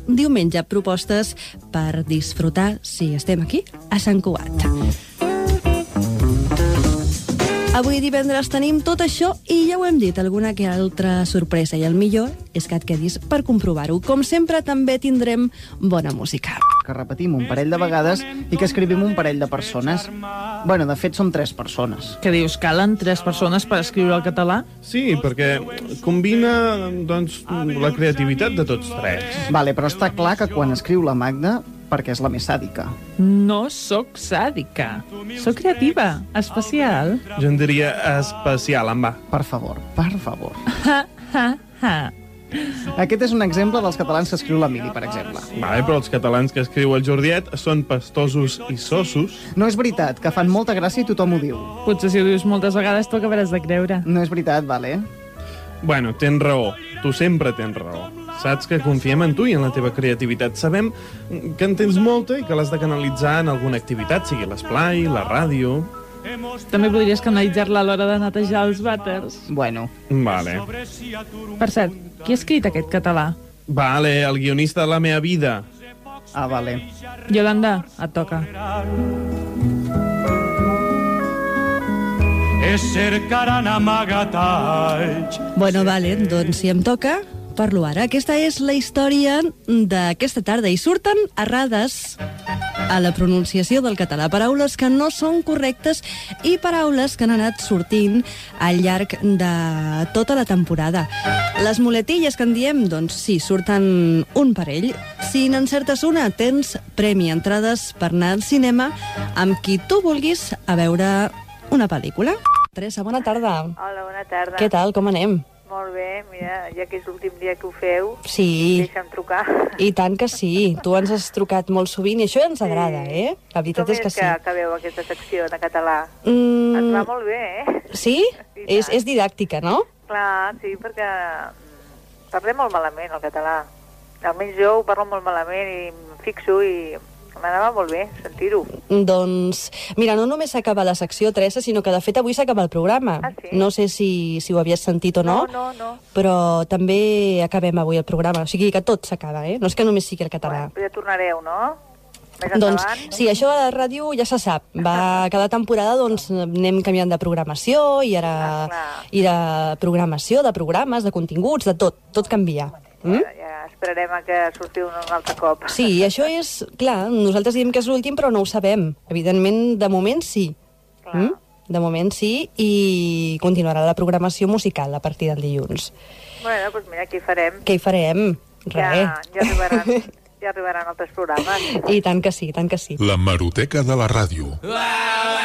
diumenge. Propostes per disfrutar si estem aquí, a Sant Cugat. Avui divendres tenim tot això i ja ho hem dit, alguna que altra sorpresa, i el millor és que et quedis per comprovar-ho. Com sempre, també tindrem bona música. Que repetim un parell de vegades i que escrivim un parell de persones. Bueno, de fet, som 3 persones. Què dius, calen 3 persones per escriure el català? Sí, perquè combina, doncs, la creativitat de tots 3. Vale, però està clar que quan escriu la Magda, perquè és la més sàdica. No sóc sàdica. Sóc creativa, especial. Jo en diria especial, en va. Per favor, per favor. Ha, ha, ha. Aquest és un exemple dels catalans que escriu l'Emili, per exemple. Vale, però els catalans que escriu el Jordiet són pastosos i sossos. No és veritat, que fan molta gràcia i tothom ho diu. Potser si ho dius moltes vegades t'ho acabaràs de creure. No és veritat, vale? Bueno, tens raó. Tu sempre tens raó. Saps que confiem en tu i en la teva creativitat. Sabem que en tens molta i que l'has de canalitzar en alguna activitat, sigui l'esplai, la ràdio... També podries canalitzar-la a l'hora de netejar els vàters. Bueno. Vale. Per cert, qui ha escrit aquest català? Vale, el guionista de La meva vida. Ah, vale. Iolanda, et toca. Bueno, vale, doncs si em toca, parlo ara. Aquesta és la història d'aquesta tarda i surten errades a la pronunciació del català. Paraules que no són correctes i paraules que han anat sortint al llarg de tota la temporada. Les muletilles que en diem, doncs sí, surten un parell. Si n'encertes una, tens premi, entrades per anar al cinema amb qui tu vulguis a veure una pel·lícula. Teresa, bona tarda. Hola, bona tarda. Què tal, com anem? Molt bé, mira, ja que és l'últim dia que ho feu, Sí, deixa'm trucar. i tant que sí. Tu ens has trucat molt sovint i això ens agrada, eh? La veritat és que sí. Com és que acabeu aquesta secció de català? Ens va molt bé, eh? Sí? I tant. És didàctica, no? Clar, sí, perquè parlem molt malament el català. Almenys jo ho parlo molt malament i em fixo i m'anava molt bé sentir-ho. Doncs, mira, no només s'acaba la secció, Teresa, sinó que de fet avui s'acaba el programa. Ah, sí? No sé si ho havies sentit o no, No. però també acabem avui el programa. O sigui que tot s'acaba, eh? No és que només sigui el català. Bueno, ja tornareu, no? Més Doncs endavant? sí, això a la ràdio ja se sap. Cada temporada doncs, anem canviant de programació i ara i de programació, de programes, de continguts, de tot. Tot canvia. Ja esperarem a que sortiu un altre cop. Sí, això és... Clar, nosaltres diem que és l'últim, però no ho sabem. Evidentment, de moment sí. De moment sí, i continuarà la programació musical a partir del dilluns. Bueno, doncs mira, què hi farem? Què hi farem? Res. Ja arribaran altres programes. I tant que sí, tant que sí. La Hemeroteca de la ràdio.